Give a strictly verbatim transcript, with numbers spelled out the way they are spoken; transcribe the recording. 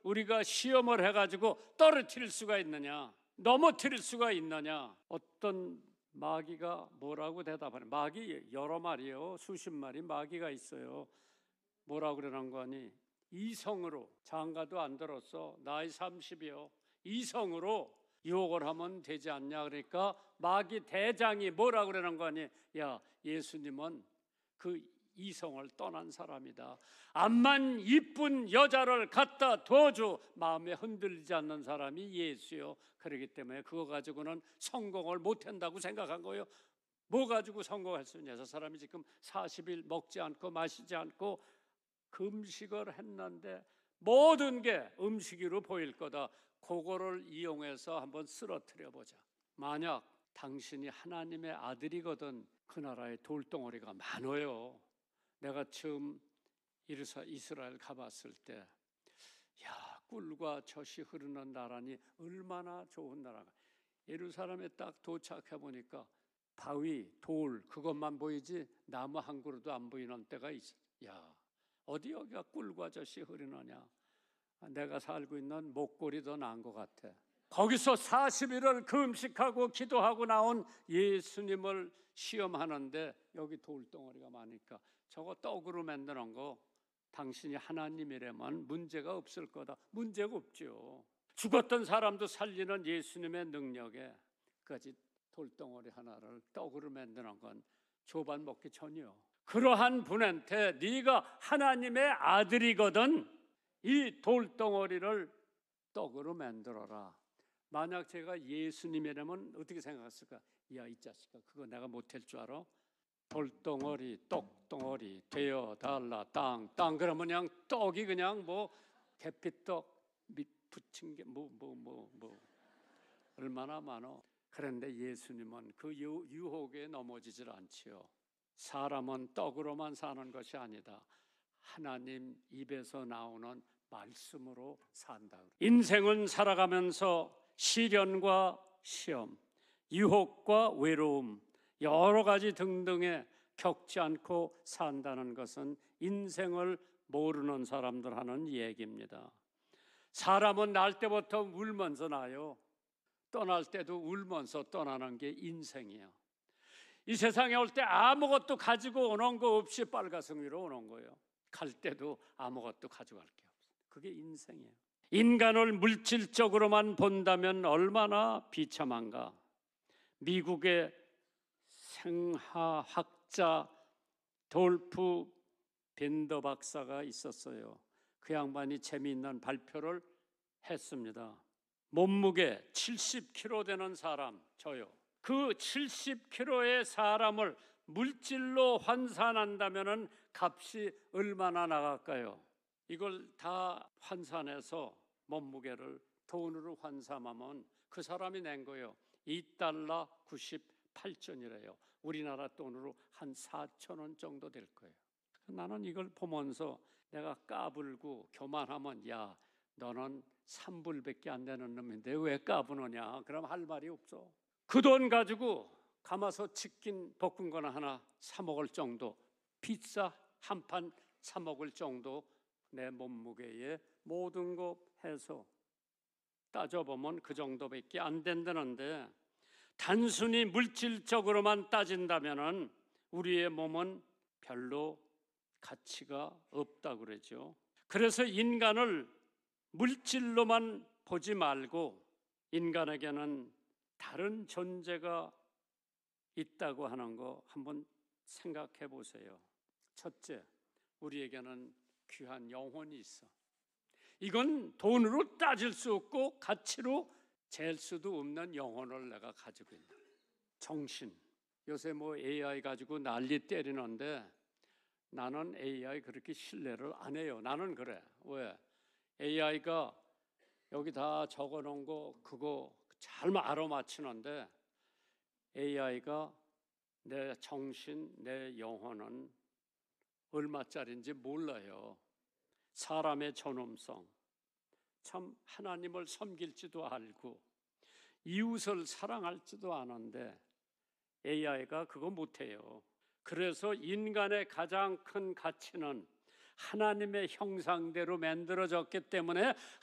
우리가 시험을 해가지고 떨어뜨릴 수가 있느냐, 넘어뜨릴 수가 있느냐. 어떤 마귀가 뭐라고 대답하냐. 마귀 여러 마리요, 수십 마리 마귀가 있어요. 뭐라고 그러는 거니? 이성으로, 장가도 안 들었어, 나이 삼십이요, 이성으로 유혹을 하면 되지 않냐. 그러니까 마귀 대장이 뭐라고 그러는 거니? 야, 예수님은 그 이성을 떠난 사람이다. 암만 이쁜 여자를 갖다 둬줘 마음에 흔들리지 않는 사람이 예수요. 그렇기 때문에 그거 가지고는 성공을 못한다고 생각한 거예요. 뭐 가지고 성공할 수 있냐. 저 사람이 지금 사십 일 먹지 않고 마시지 않고 금식을 했는데 모든 게 음식으로 보일 거다. 그거를 이용해서 한번 쓰러뜨려 보자. 만약 당신이 하나님의 아들이거든, 그 나라에 돌덩어리가 많아요. 내가 처음 이스라엘 가봤을 때, 야, 꿀과 젖이 흐르는 나라니 얼마나 좋은 나라가. 예루살렘에 딱 도착해 보니까 바위, 돌 그것만 보이지 나무 한 그루도 안 보이는 때가 있어. 야, 어디 여기가 꿀과 젖이 흐르느냐. 내가 살고 있는 목골이 더 나은 것 같아. 거기서 사십 일을 금식하고 기도하고 나온 예수님을 시험하는데 여기 돌덩어리가 많으니까 저거 떡으로 만드는 거 당신이 하나님이라면 문제가 없을 거다. 문제가 없죠. 죽었던 사람도 살리는 예수님의 능력에 까지 돌덩어리 하나를 떡으로 만드는 건 조반 먹기 전이요. 그러한 분한테 네가 하나님의 아들이거든 이 돌덩어리를 떡으로 만들어라. 만약 제가 예수님이라면 어떻게 생각했을까? 야, 이 자식아, 그거 내가 못할 줄 알아? 돌덩어리, 떡덩어리 되어 달라, 땅, 땅. 그러면 그냥 떡이 그냥 뭐 계피떡 밑 붙인 게 뭐 뭐 뭐 뭐 얼마나 많어. 그런데 예수님은 그 유혹에 넘어지질 않지요. 사람은 떡으로만 사는 것이 아니다. 하나님 입에서 나오는 말씀으로 산다. 인생은 살아가면서 시련과 시험, 유혹과 외로움, 여러 가지 등등에 겪지 않고 산다는 것은 인생을 모르는 사람들 하는 얘기입니다. 사람은 날 때부터 울면서 나요. 떠날 때도 울면서 떠나는 게 인생이에요. 이 세상에 올 때 아무것도 가지고 오는 거 없이 빨가성 위로 오는 거예요. 갈 때도 아무것도 가져갈 게 없어요. 그게 인생이에요. 인간을 물질적으로만 본다면 얼마나 비참한가. 미국의 생화학자 돌프 벤더 박사가 있었어요. 그 양반이 재미있는 발표를 했습니다. 몸무게 칠십 킬로그램 되는 사람, 저요. 그 칠십 킬로그램의 사람을 물질로 환산한다면 값이 얼마나 나갈까요? 이걸 다 환산해서 몸무게를 돈으로 환산하면 그 사람이 낸 거예요. 이 달러 구십팔 전이래요. 우리나라 돈으로 한 사천 원 정도 될 거예요. 나는 이걸 보면서 내가 까불고 교만하면 야, 너는 삼 불밖에 안 되는 놈인데 왜 까부느냐. 그럼 할 말이 없어. 그 돈 가지고 가마솥 치킨 볶은 거나 하나 사 먹을 정도, 피자 한 판 사 먹을 정도 내 몸무게에 모든 거 해서 따져보면 그 정도밖에 안 된다는데, 단순히 물질적으로만 따진다면 우리의 몸은 별로 가치가 없다고 그러죠. 그래서 인간을 물질로만 보지 말고 인간에게는 다른 존재가 있다고 하는 거 한번 생각해 보세요. 첫째, 우리에게는 귀한 영혼이 있어. 이건 돈으로 따질 수 없고 가치로 잴 수도 없는 영혼을 내가 가지고 있는 정신. 요새 뭐 에이아이 가지고 난리 때리는데 나는 에이아이 그렇게 신뢰를 안 해요. 나는 그래. 왜? 에이아이가 여기 다 적어놓은 거 그거 잘 알아맞히는데 에이아이가 내 정신, 내 영혼은 얼마짜리인지 몰라요. 사람의 존엄성, 참 하나님을 섬길지도 알고 이웃을 사랑할지도 아는데 에이아이가 그거 못해요. 그래서 인간의 가장 큰 가치는 하나님의 형상대로 만들어졌기 때문에